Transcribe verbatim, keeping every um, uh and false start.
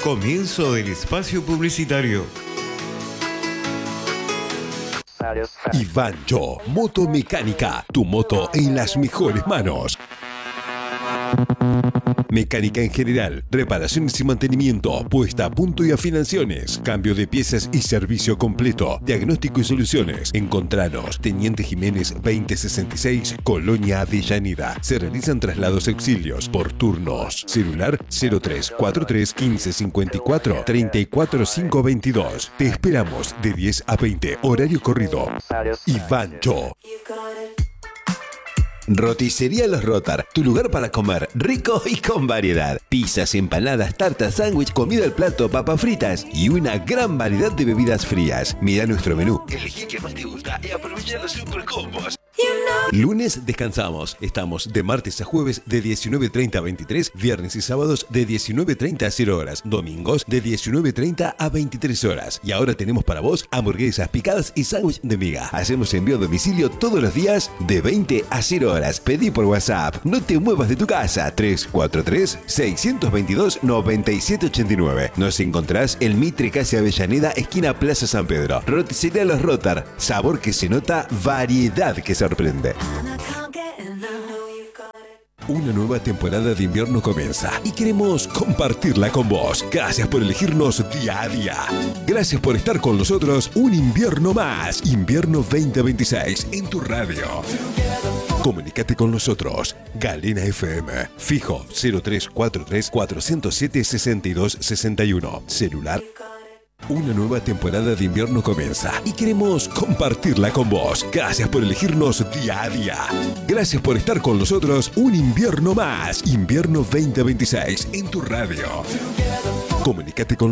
Comienzo del espacio publicitario. Ivancho, motomecánica, tu moto en las mejores manos. Mecánica en general, reparaciones y mantenimiento, puesta a punto y afinaciones, cambio de piezas y servicio completo, diagnóstico y soluciones. Encontranos, Teniente Jiménez veinte sesenta y seis, Colonia Avellaneda. Se realizan traslados auxilios por turnos. Celular cero tres cuatro tres quince cincuenta y cuatro treinta y cuatro quinientos veintidós. Te esperamos de diez a veinte, horario corrido. Ivancho. Roticería Los Rotar, tu lugar para comer rico y con variedad. Pizzas, empanadas, tartas, sándwich, comida al plato, papas fritas y una gran variedad de bebidas frías. Mira nuestro menú, elegí que más te gusta y aprovecha los super combos. Lunes descansamos. Estamos de martes a jueves de diecinueve treinta a veintitrés, viernes y sábados de diecinueve treinta a cero horas, domingos de diecinueve treinta a veintitrés horas. Y ahora tenemos para vos hamburguesas picadas y sándwich de miga. Hacemos envío a domicilio todos los días de veinte a cero horas. Pedí por WhatsApp. No te muevas de tu casa. tres cuatro tres, seis dos dos, nueve siete ocho nueve. Nos encontrás en Mitre, Casi Avellaneda, esquina Plaza San Pedro. Roticería Los Rotar. Sabor que se nota, variedad que sorprende. Una nueva temporada de invierno comienza y queremos compartirla con vos. Gracias por elegirnos día a día. Gracias por estar con nosotros un invierno más. Invierno veinte veintiséis en tu radio. Comunícate con nosotros. Galena F M. Fijo cero tres cuatro tres, cuatro cero siete, seis dos seis uno. Celular. Una nueva temporada de invierno comienza y queremos compartirla con vos. Gracias por elegirnos día a día. Gracias por estar con nosotros un invierno más. Invierno veinte veintiséis en tu radio. Comunícate con